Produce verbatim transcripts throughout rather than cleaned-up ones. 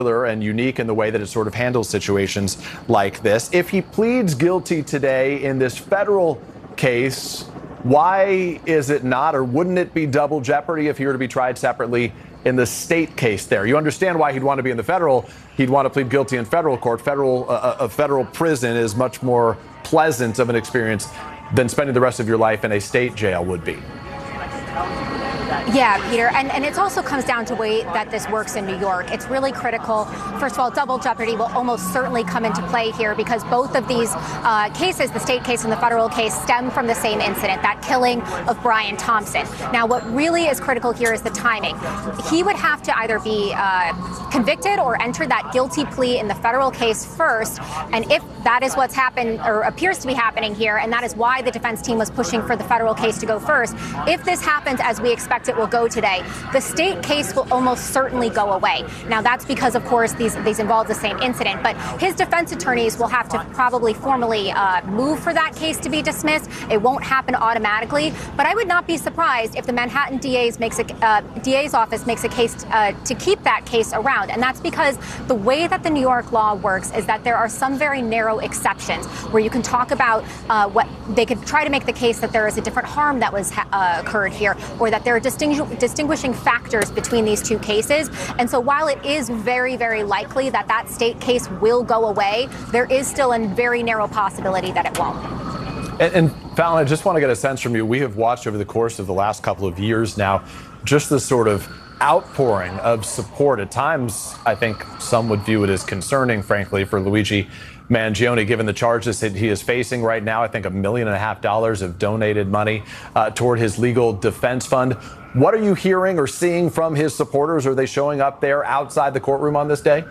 and unique in the way that it sort of handles situations like this. If he pleads guilty today in this federal case, why is it not, or wouldn't it be double jeopardy if he were to be tried separately in the state case there? You understand why he'd want to be in the federal. He'd want to plead guilty in federal court. Federal, uh, a federal prison is much more pleasant of an experience than spending the rest of your life in a state jail would be. Yeah, Peter, and, and it also comes down to the way that this works in New York. It's really critical. First of all, double jeopardy will almost certainly come into play here because both of these uh, cases, the state case and the federal case, stem from the same incident, that killing of Brian Thompson. Now, what really is critical here is the timing. He would have to either be uh, convicted or enter that guilty plea in the federal case first, and if that is what's happened or appears to be happening here, and that is why the defense team was pushing for the federal case to go first, if this happens as we expect it will go today, the state case will almost certainly go away. Now, that's because, of course, these these involve the same incident, but his defense attorneys will have to probably formally uh, move for that case to be dismissed. It won't happen automatically, but I would not be surprised if the Manhattan D A's makes a uh, D A's office makes a case uh, to keep that case around, and that's because the way that the New York law works is that there are some very narrow exceptions where you can talk about uh, what they could try to make the case that there is a different harm that was uh, occurred here, or that there are distinguishing distinguishing factors between these two cases. And so while it is very, very likely that that state case will go away, there is still a very narrow possibility that it won't. And, and Fallon, I just want to get a sense from you. We have watched over the course of the last couple of years now just this sort of outpouring of support. At times, I think some would view it as concerning, frankly, for Luigi Mangione, given the charges that he is facing right now. I think a million and a half dollars of donated money uh, toward his legal defense fund. What are you hearing or seeing from his supporters? Are they showing up there outside the courtroom on this day?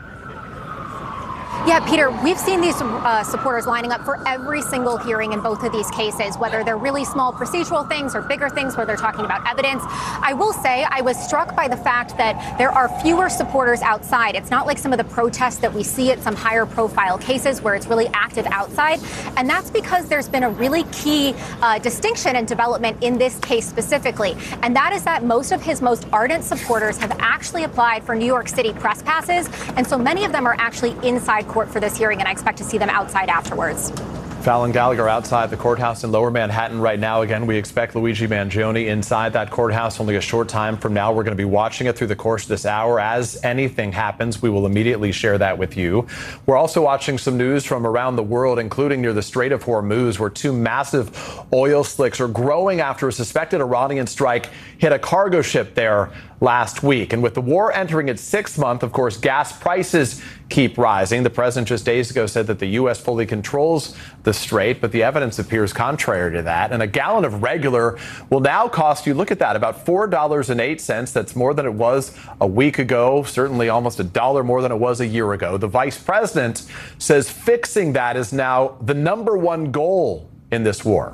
Yeah, Peter, we've seen these uh, supporters lining up for every single hearing in both of these cases, whether they're really small procedural things or bigger things where they're talking about evidence. I will say I was struck by the fact that there are fewer supporters outside. It's not like some of the protests that we see at some higher profile cases where it's really active outside. And that's because there's been a really key uh, distinction and development in this case specifically. And that is that most of his most ardent supporters have actually applied for New York City press passes. And so many of them are actually inside court for this hearing, and I expect to see them outside afterwards. Fallon Gallagher outside the courthouse in Lower Manhattan right now. Again, we expect Luigi Mangione inside that courthouse only a short time from now. We're going to be watching it through the course of this hour. As anything happens, we will immediately share that with you. We're also watching some news from around the world, including near the Strait of Hormuz, where two massive oil slicks are growing after a suspected Iranian strike hit a cargo ship there last week. And with the war entering its sixth month, of course, gas prices keep rising. The president just days ago said that the U S fully controls the strait, but the evidence appears contrary to that. And a gallon of regular will now cost you, look at that, about four dollars and eight cents. That's more than it was a week ago, certainly almost a dollar more than it was a year ago. The vice president says fixing that is now the number one goal in this war.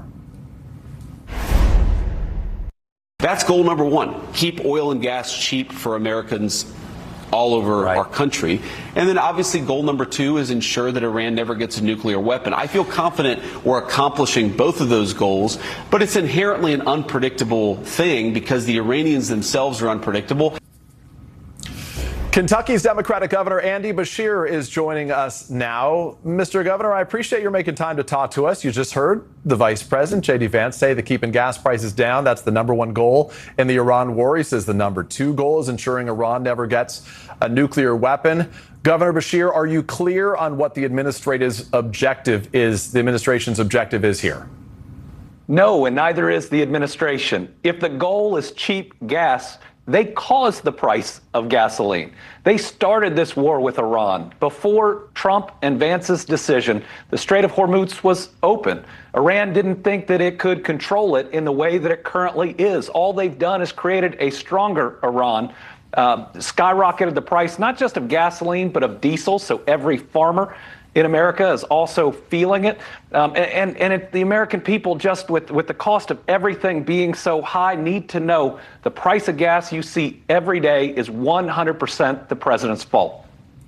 That's goal number one. Keep oil and gas cheap for Americans all over right. our country. And then obviously goal number two is ensure that Iran never gets a nuclear weapon. I feel confident we're accomplishing both of those goals, but it's inherently an unpredictable thing because the Iranians themselves are unpredictable. Kentucky's Democratic Governor Andy Beshear is joining us now. Mister Governor, I appreciate your making time to talk to us. You just heard the Vice President, J D Vance, say that keeping gas prices down, that's the number one goal in the Iran war. He says the number two goal is ensuring Iran never gets a nuclear weapon. Governor Beshear, are you clear on what the administration's objective is, the administration's objective is here? No, and neither is the administration. If the goal is cheap gas, they caused the price of gasoline. They started this war with Iran. Before Trump and Vance's decision, the Strait of Hormuz was open. Iran didn't think that it could control it in the way that it currently is. All they've done is created a stronger Iran, uh, skyrocketed the price not just of gasoline, but of diesel. So every farmer in America is also feeling it. Um, and and it, the American people, just with, with the cost of everything being so high, need to know the price of gas you see every day is one hundred percent the president's fault.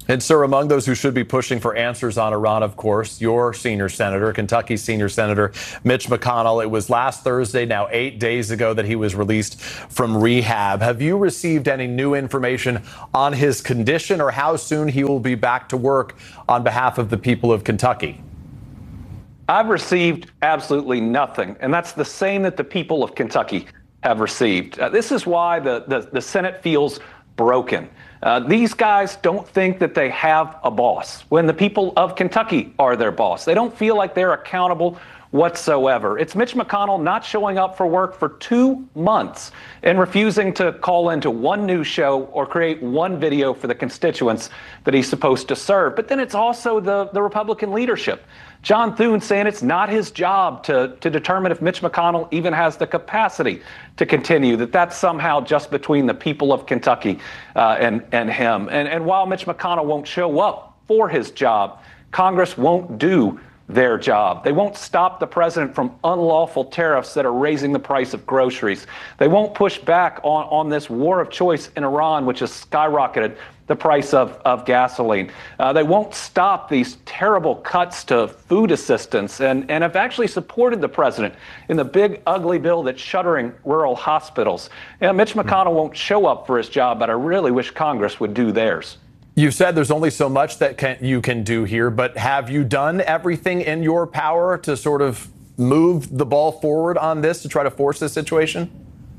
And, sir, among those who should be pushing for answers on Iran, of course, your senior senator, Kentucky senior senator Mitch McConnell. It was last Thursday, now eight days ago, that he was released from rehab. Have you received any new information on his condition or how soon he will be back to work on behalf of the people of Kentucky? I've received absolutely nothing, and that's the same that the people of Kentucky have received. Uh, this is why the, the, the Senate feels broken. Uh, these guys don't think that they have a boss when the people of Kentucky are their boss. They don't feel like they're accountable whatsoever. It's Mitch McConnell not showing up for work for two months and refusing to call into one news show or create one video for the constituents that he's supposed to serve. But then it's also the, the Republican leadership. John Thune saying it's not his job to, to determine if Mitch McConnell even has the capacity to continue, that that's somehow just between the people of Kentucky uh, and, and him. And, and while Mitch McConnell won't show up for his job, Congress won't do their job. They won't stop the president from unlawful tariffs that are raising the price of groceries. They won't push back on, on this war of choice in Iran, which has skyrocketed the price of, of gasoline. Uh, they won't stop these terrible cuts to food assistance and, and have actually supported the president in the big, ugly bill that's shuttering rural hospitals. You know, Mitch McConnell won't show up for his job, but I really wish Congress would do theirs. You said there's only so much that can, you can do here, but have you done everything in your power to sort of move the ball forward on this to try to force this situation?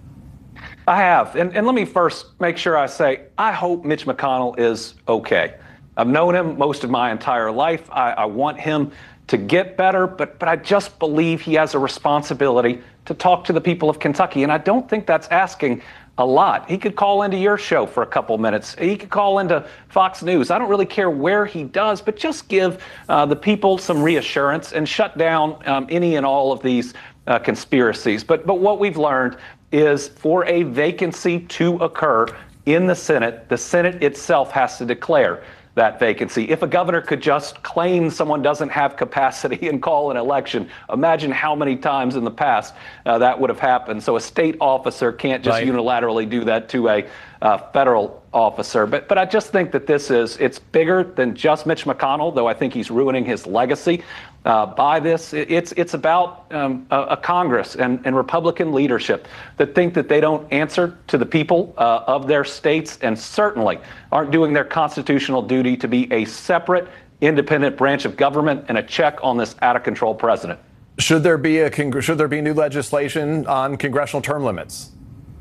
I have. And, and let me first make sure I say, I hope Mitch McConnell is okay. I've known him most of my entire life. I, I want him to get better, but, but I just believe he has a responsibility to talk to the people of Kentucky. And I don't think that's asking a lot. He could call into your show for a couple minutes. He could call into Fox News. I don't really care where he does, but just give uh, the people some reassurance and shut down um, any and all of these uh, conspiracies. But but what we've learned is for a vacancy to occur in the Senate, the Senate itself has to declare that vacancy. If a governor could just claim someone doesn't have capacity and call an election, imagine how many times in the past uh, that would have happened. So a state officer can't just right. unilaterally do that to a uh, federal officer. But but I just think that this is, it's bigger than just Mitch McConnell, though I think he's ruining his legacy uh, by this. It's it's about um, a, a Congress and, and Republican leadership that think that they don't answer to the people uh, of their states and certainly aren't doing their constitutional duty to be a separate, independent branch of government and a check on this out-of-control president. Should there be a cong- should there be new legislation on congressional term limits?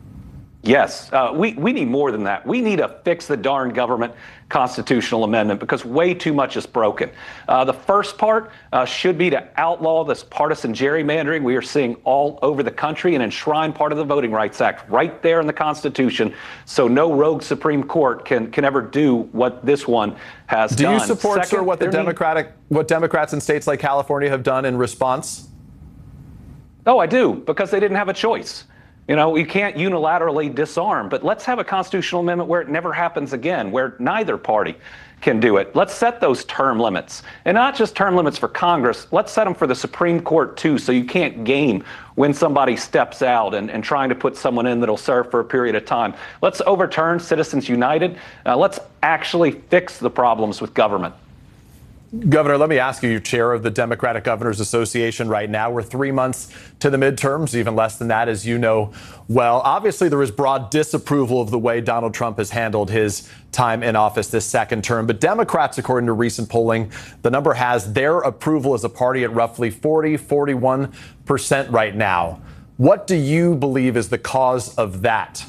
Yes, uh, we, we need more than that. We need to fix the darn government constitutional amendment because way too much is broken. Uh, the first part uh, should be to outlaw this partisan gerrymandering we are seeing all over the country and enshrine part of the Voting Rights Act right there in the Constitution so no rogue Supreme Court can, can ever do what this one has do done. Do you support, Second, sir, what the Democratic, need- what Democrats in states like California have done in response? Oh, I do, because they didn't have a choice. You know, you can't unilaterally disarm, but let's have a constitutional amendment where it never happens again, where neither party can do it. Let's set those term limits, and not just term limits for Congress. Let's set them for the Supreme Court, too, so you can't game when somebody steps out and, and trying to put someone in that'll serve for a period of time. Let's overturn Citizens United. Uh, let's actually fix the problems with government. Governor, let me ask you, you're chair of the Democratic Governors Association right now. We're three months to the midterms, even less than that, as you know well. Obviously, there is broad disapproval of the way Donald Trump has handled his time in office this second term. But Democrats, according to recent polling, the number has their approval as a party at roughly forty, forty-one percent right now. What do you believe is the cause of that?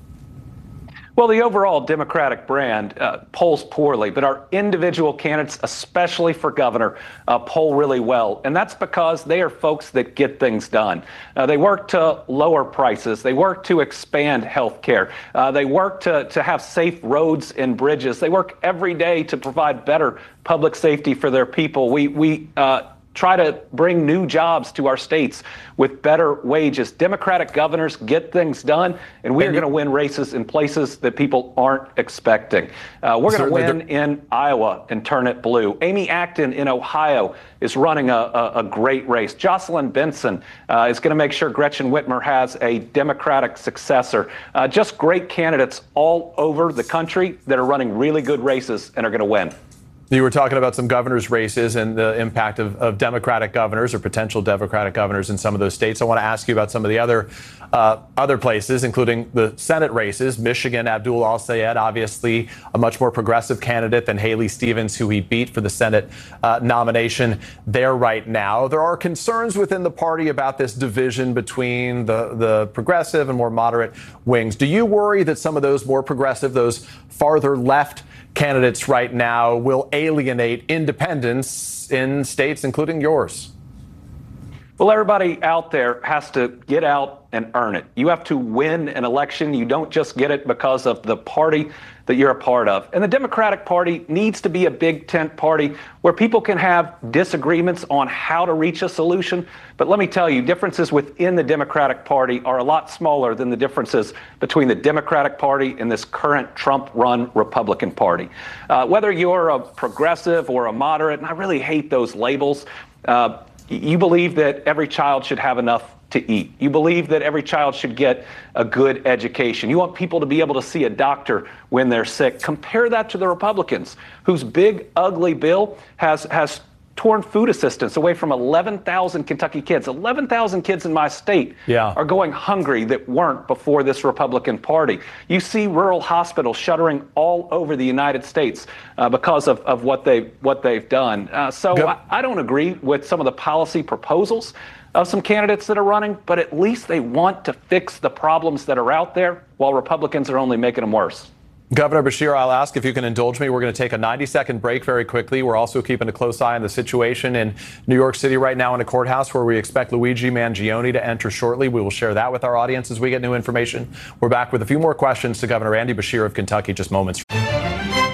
Well, the overall Democratic brand uh, polls poorly, but our individual candidates, especially for governor, uh, poll really well. And that's because they are folks that get things done. Uh, they work to lower prices. They work to expand health care. Uh, they work to, to have safe roads and bridges. They work every day to provide better public safety for their people. We, we uh, try to bring new jobs to our states with better wages. Democratic governors get things done, and we are going to win races in places that people aren't expecting. Uh, we're going to win there- in Iowa and turn it blue. Amy Acton in Ohio is running a, a, a great race. Jocelyn Benson uh, is going to make sure Gretchen Whitmer has a Democratic successor. Uh, just great candidates all over the country that are running really good races and are going to win. You were talking about some governors' races and the impact of, of Democratic governors or potential Democratic governors in some of those states. I want to ask you about some of the other uh, other places, including the Senate races. Michigan, Abdul Al-Sayed, obviously a much more progressive candidate than Haley Stevens, who he beat for the Senate uh, nomination there right now. There are concerns within the party about this division between the, the progressive and more moderate wings. Do you worry that some of those more progressive, those farther left candidates right now will alienate independents in states, including yours? Well, everybody out there has to get out and earn it. You have to win an election. You don't just get it because of the party that you're a part of. And the Democratic Party needs to be a big tent party where people can have disagreements on how to reach a solution. But let me tell you, differences within the Democratic Party are a lot smaller than the differences between the Democratic Party and this current Trump-run Republican Party. Uh, whether you're a progressive or a moderate, and I really hate those labels, uh, you believe that every child should have enough to eat. You believe that every child should get a good education. You want people to be able to see a doctor when they're sick. Compare that to the Republicans, whose big, ugly bill has, has torn food assistance away from eleven thousand Kentucky kids. eleven thousand kids in my state yeah. are going hungry that weren't before this Republican Party. You see rural hospitals shuttering all over the United States uh, because of, of what, they, what they've done. Uh, so I, I don't agree with some of the policy proposals of some candidates that are running, but at least they want to fix the problems that are out there while Republicans are only making them worse. Governor Beshear, I'll ask if you can indulge me. We're going to take a ninety second break very quickly. We're also keeping a close eye on the situation in New York City right now in a courthouse where we expect Luigi Mangione to enter shortly. We will share that with our audience as we get new information. We're back with a few more questions to Governor Andy Beshear of Kentucky just moments from